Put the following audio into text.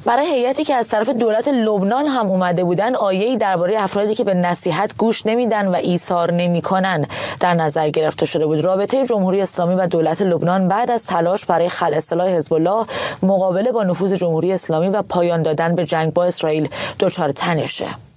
برای هیئتی که از طرف دولت لبنان هم اومده بودن، آیه‌ای درباره افرادی که به نصیحت گوش نمیدن و ایثار نمیکنن در نظر گرفته شده بود. رابطه جمهوری اسلامی و دولت لبنان بعد از تلاش برای خلع سلاح حزب الله، مقابله با نفوذ جمهوری اسلامی و پایان دادن به جنگ با اسرائیل دچار تنشه.